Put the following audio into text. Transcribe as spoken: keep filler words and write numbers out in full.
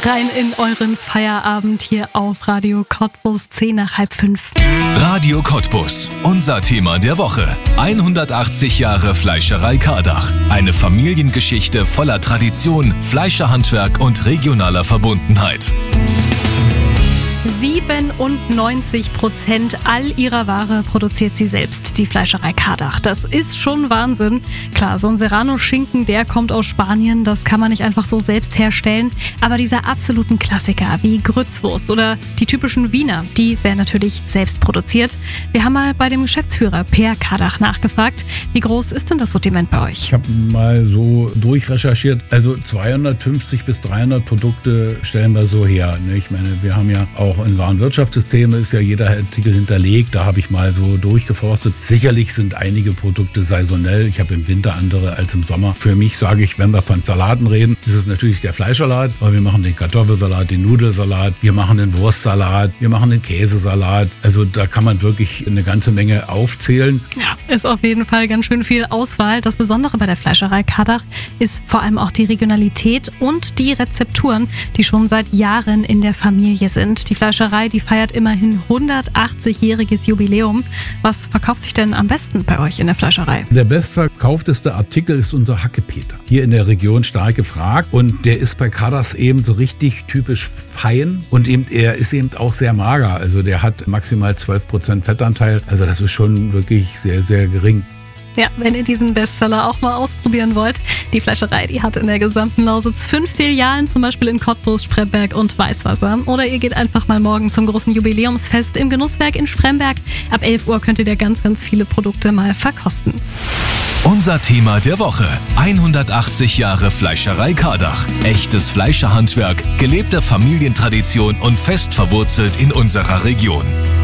rein in euren Feierabend hier auf Radio Cottbus, zehn nach halb fünf. Radio Cottbus, unser Thema der Woche. hundertachtzig Jahre Fleischerei Kardach. Eine Familiengeschichte voller Tradition, Fleischerhandwerk und regionaler Verbundenheit. siebenundneunzig Prozent all ihrer Ware produziert sie selbst, die Fleischerei Kardach. Das ist schon Wahnsinn. Klar, so ein Serrano-Schinken, der kommt aus Spanien, das kann man nicht einfach so selbst herstellen. Aber diese absoluten Klassiker wie Grützwurst oder die typischen Wiener, die werden natürlich selbst produziert. Wir haben mal bei dem Geschäftsführer Per Kardach nachgefragt, wie groß ist denn das Sortiment bei euch? Ich habe mal so durchrecherchiert, also zweihundertfünfzig bis dreihundert Produkte stellen wir so her. Ich meine, wir haben ja auch in Warenwirtschaftssystemen ist ja jeder Artikel hinterlegt. Da habe ich mal so durchgeforstet. Sicherlich sind einige Produkte saisonell. Ich habe im Winter andere als im Sommer. Für mich sage ich, wenn wir von Salaten reden, ist es natürlich der Fleischsalat. Aber wir machen den Kartoffelsalat, den Nudelsalat, wir machen den Wurstsalat, wir machen den Käsesalat. Also da kann man wirklich eine ganze Menge aufzählen. Ja, ist auf jeden Fall ganz schön viel Auswahl. Das Besondere bei der Fleischerei Kardach ist vor allem auch die Regionalität und die Rezepturen, die schon seit Jahren in der Familie sind. Die Fleischerei, die feiert immerhin hundertachtzig-jähriges Jubiläum. Was verkauft sich denn am besten bei euch in der Fleischerei? Der bestverkaufteste Artikel ist unser Hackepeter. Hier in der Region stark gefragt und der ist bei Kardach eben so richtig typisch fein und eben er ist eben auch sehr mager. Also der hat maximal zwölf Prozent Fettanteil. Also das ist schon wirklich sehr, sehr gering. Ja, wenn ihr diesen Bestseller auch mal ausprobieren wollt. Die Fleischerei, die hat in der gesamten Lausitz fünf Filialen, zum Beispiel in Cottbus, Spremberg und Weißwasser. Oder ihr geht einfach mal morgen zum großen Jubiläumsfest im Genusswerk in Spremberg. Ab elf Uhr könnt ihr da ganz, ganz viele Produkte mal verkosten. Unser Thema der Woche. hundertachtzig Jahre Fleischerei Kardach. Echtes Fleischerhandwerk, gelebte Familientradition und fest verwurzelt in unserer Region.